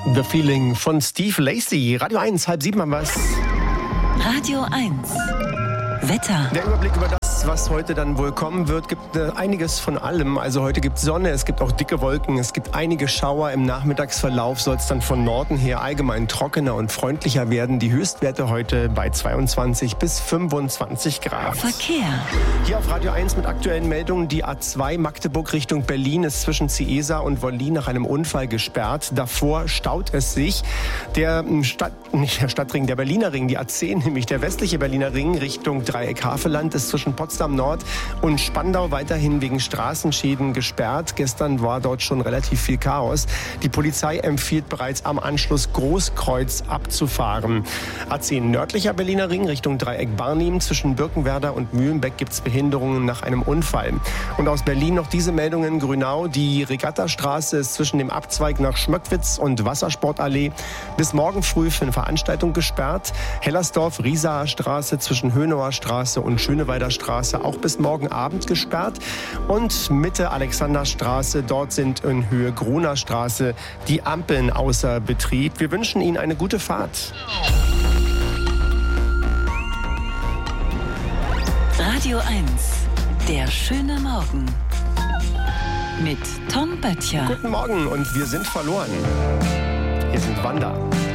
The Feeling von Steve Lacy. Radio 1, 6:30 haben wir's. Radio 1. Wetter. Der Überblick über das, was heute dann wohl kommen wird, gibt einiges von allem. Also heute gibt es Sonne, es gibt auch dicke Wolken, es gibt einige Schauer. Im Nachmittagsverlauf soll es dann von Norden her allgemein trockener und freundlicher werden. Die Höchstwerte heute bei 22 bis 25 Grad. Verkehr. Hier auf Radio 1 mit aktuellen Meldungen. Die A2 Magdeburg Richtung Berlin ist zwischen Ciesa und Wollin nach einem Unfall gesperrt. Davor staut es sich. Der Berliner Ring, die A10, nämlich der westliche Berliner Ring Richtung Dreieck-Havelland ist zwischen Potsdam Nord und Spandau weiterhin wegen Straßenschäden gesperrt. Gestern war dort schon relativ viel Chaos. Die Polizei empfiehlt bereits am Anschluss Großkreuz abzufahren. A10 nördlicher Berliner Ring Richtung Dreieck-Barnim. Zwischen Birkenwerder und Mühlenbeck gibt es Behinderungen nach einem Unfall. Und aus Berlin noch diese Meldungen. Grünau, die Regattastraße ist zwischen dem Abzweig nach Schmöckwitz und Wassersportallee bis morgen früh für eine Veranstaltung gesperrt. Hellersdorf, Riesaer Straße zwischen Hönower Straße und Schönewalder Straße auch bis morgen Abend gesperrt. Und Mitte Alexanderstraße, dort sind in Höhe Gruner Straße die Ampeln außer Betrieb. Wir wünschen Ihnen eine gute Fahrt. Radio 1. Der schöne Morgen. Mit Tom Böttcher. Guten Morgen und wir sind verloren. Hier sind Wanda.